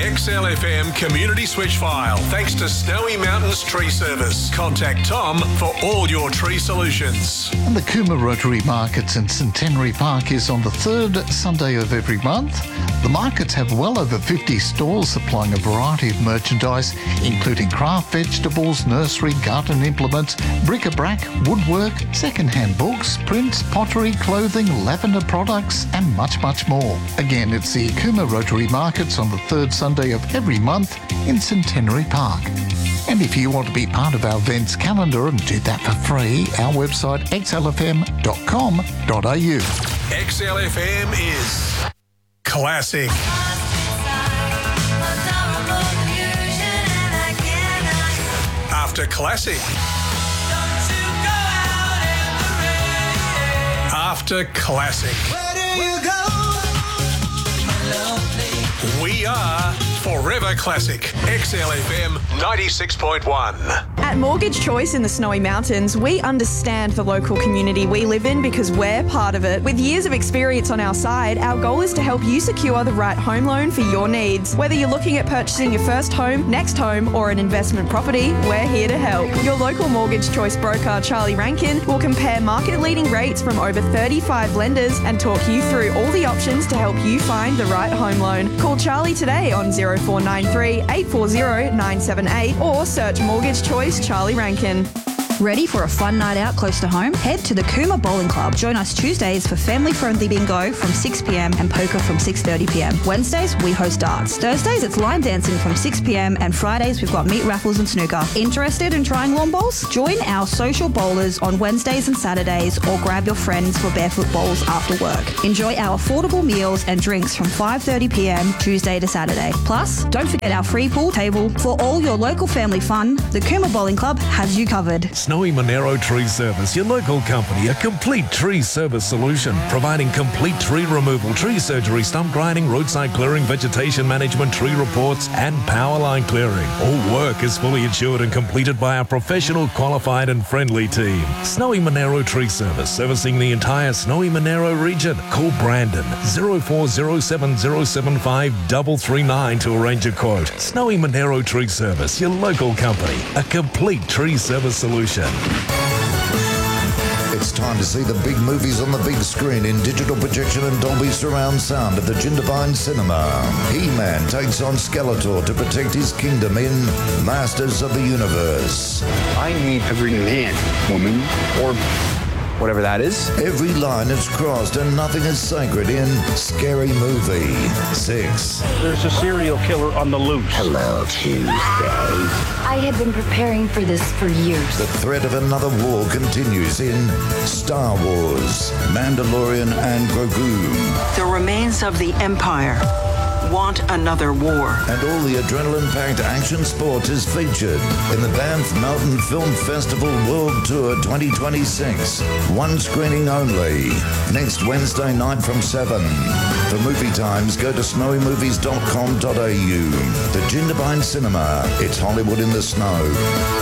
XLFM Community Switch File, thanks to Snowy Mountains Tree Service. Contact Tom for all your tree solutions. And the Cooma Rotary Markets in Centenary Park is on the third Sunday of every month. The markets have well over 50 stalls supplying a variety of merchandise, including craft vegetables, nursery, garden implements, bric-a-brac, woodwork, second-hand books, prints, pottery, clothing, lavender products, and much, much more. Again, it's the Cooma Rotary Markets on the third Sunday of every month in Centenary Park. And if you want to be part of our events calendar and do that for free, our website xlfm.com.au. XLFM is classic. After classic. After classic. Where do you go? We are Forever Classic. XLFM 96.1. At Mortgage Choice in the Snowy Mountains, we understand the local community we live in because we're part of it. With years of experience on our side, our goal is to help you secure the right home loan for your needs. Whether you're looking at purchasing your first home, next home, or an investment property, we're here to help. Your local Mortgage Choice broker, Charlie Rankin, will compare market-leading rates from over 35 lenders and talk you through all the options to help you find the right home loan. Call Charlie today on 0493 840 978 or search Mortgage Choice Charlie Rankin. Ready for a fun night out close to home? Head to the Cooma Bowling Club. Join us Tuesdays for family-friendly bingo from 6pm and poker from 6:30pm. Wednesdays, we host darts. Thursdays, it's line dancing from 6pm, and Fridays, we've got meat raffles and snooker. Interested in trying lawn bowls? Join our social bowlers on Wednesdays and Saturdays, or grab your friends for barefoot bowls after work. Enjoy our affordable meals and drinks from 5:30pm Tuesday to Saturday. Plus, don't forget our free pool table. For all your local family fun, the Cooma Bowling Club has you covered. Snowy Monero Tree Service, your local company, a complete tree service solution, providing complete tree removal, tree surgery, stump grinding, roadside clearing, vegetation management, tree reports, and power line clearing. All work is fully insured and completed by our professional, qualified, and friendly team. Snowy Monero Tree Service, servicing the entire Snowy Monero region. Call Brandon 0407075339 to arrange a quote. Snowy Monero Tree Service, your local company, a complete tree service solution. It's time to see the big movies on the big screen in digital projection and Dolby surround sound at the Jindabyne Cinema. He-Man takes on Skeletor to protect his kingdom in Masters of the Universe. I need every man, woman, or whatever that is. Every line is crossed and nothing is sacred in Scary Movie 6. There's a serial killer on the loose. Hello, Tuesday. I have been preparing for this for years. The threat of another war continues in Star Wars, Mandalorian and Grogu. The remains of the Empire want another war. And all the adrenaline-packed action sport is featured in the Banff Mountain Film Festival World Tour 2026. One screening only. Next Wednesday night from 7. For movie times, go to snowymovies.com.au. The Jindabyne Cinema. It's Hollywood in the snow.